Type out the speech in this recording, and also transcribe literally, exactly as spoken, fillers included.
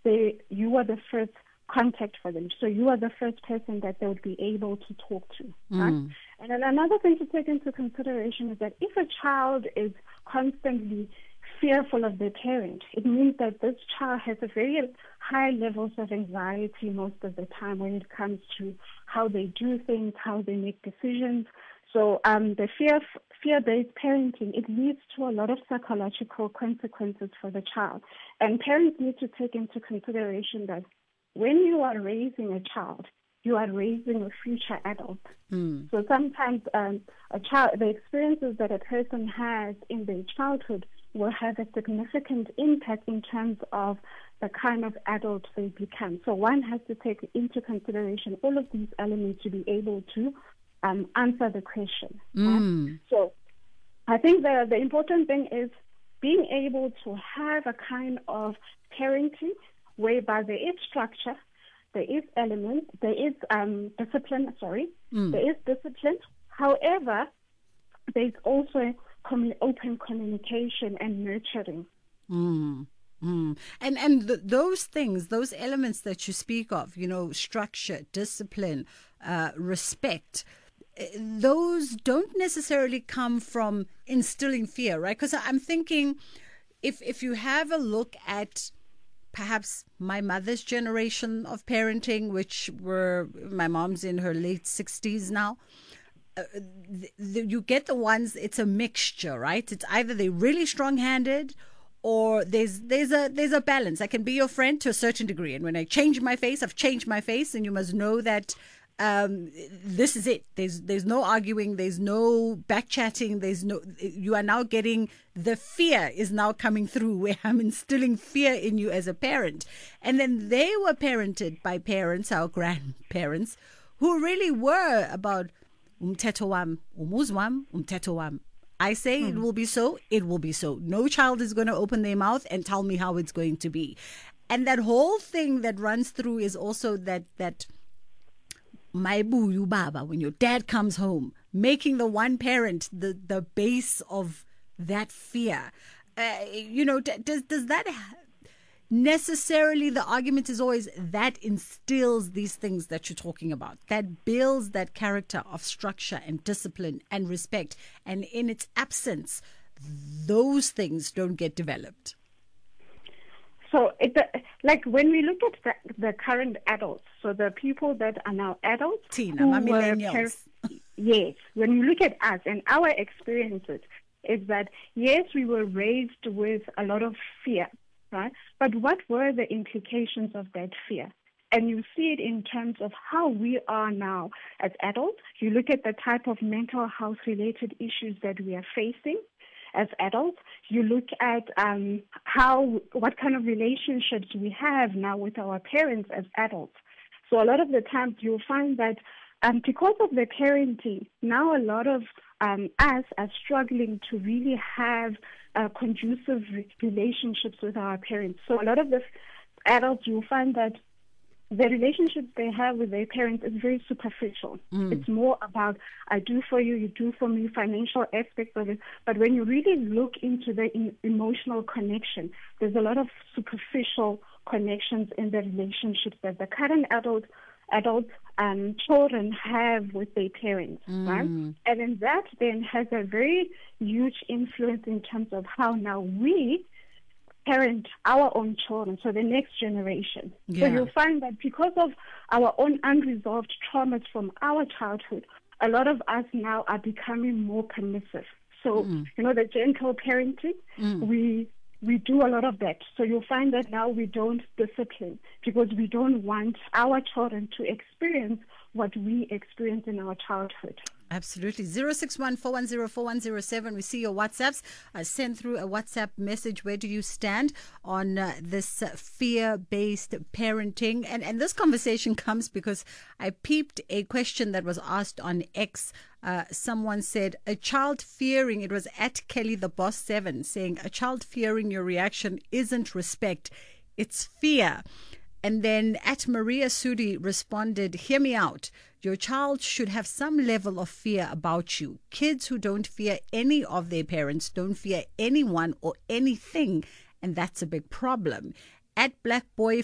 they you are the first contact for them. So you are the first person that they would be able to talk to. Mm. Right? And then another thing to take into consideration is that if a child is constantly fearful of their parent, it means that this child has a very high levels of anxiety most of the time when it comes to how they do things, how they make decisions. So um, the fear, fear-based parenting, it leads to a lot of psychological consequences for the child. And parents need to take into consideration that when you are raising a child, you are raising a future adult. Mm. So sometimes um, a child, the experiences that a person has in their childhood will have a significant impact in terms of the kind of adult they become. So one has to take into consideration all of these elements to be able to um, answer the question. Mm. Right? So I think the, the important thing is being able to have a kind of parenting whereby there is structure, there is element, there is um, discipline, sorry, Mm. there is discipline. However, there's also commun- open communication and nurturing. Mm. Mm. And and th- those things, those elements that you speak of, you know, structure, discipline, uh, respect, uh, those don't necessarily come from instilling fear, right? Because I'm thinking if if you have a look at perhaps my mother's generation of parenting, which were, my mom's in her late sixties now, uh, the, the, you get the ones, it's a mixture, right? It's either they're really strong-handed or there's there's a there's a balance. I can be your friend to a certain degree. And when I change my face, I've changed my face, and you must know that um, this is it. There's there's no arguing. There's no back-chatting. There's no, you are now getting, the fear is now coming through where I'm instilling fear in you as a parent. And then they were parented by parents, our grandparents, who really were about umthetho wam, umuzi wam, umthetho wam. I say mm. it will be so, it will be so. No child is going to open their mouth and tell me how it's going to be. And that whole thing that runs through is also that that my buyu baba, when your dad comes home, making the one parent the, the base of that fear. Uh, you know, does does that necessarily, the argument is always that instills these things that you're talking about, that builds that character of structure and discipline and respect, and in its absence those things don't get developed. So it, like when we look at the, the current adults, so the people that are now adults, Tina, my millennials. Par- yes, when you look at us and our experiences, is that yes, we were raised with a lot of fear, right? But what were the implications of that fear? And you see it in terms of how we are now as adults. You look at the type of mental health related issues that we are facing as adults. You look at um, how, what kind of relationships we have now with our parents as adults. So a lot of the times you'll find that um, because of the parenting, now a lot of um, us are struggling to really have uh, conducive relationships with our parents. So a lot of the adults, you'll find that the relationships they have with their parents is very superficial. Mm. It's more about, I do for you, you do for me, financial aspects of it. But when you really look into the in, emotional connection, there's a lot of superficial connections in the relationships that the current adult adult um, children have with their parents, mm. right? And then that then has a very huge influence in terms of how now we parent our own children, so the next generation. Yeah. So you'll find that because of our own unresolved traumas from our childhood, a lot of us now are becoming more permissive. So, mm. you know, the gentle parenting, mm. we we do a lot of that. So you'll find that now we don't discipline because we don't want our children to experience what we experienced in our childhood. Absolutely. zero six one, four one zero, four one zero seven. We see your WhatsApps. I send through a WhatsApp message. Where do you stand on uh, this uh, fear-based parenting? And, and this conversation comes because I peeped a question that was asked on X. Uh, someone said, a child fearing, it was at Kelly the Boss seven, saying, a child fearing your reaction isn't respect, it's fear. And then at Maria Sudi responded, hear me out. Your child should have some level of fear about you. Kids who don't fear any of their parents don't fear anyone or anything, and that's a big problem. At Black Boy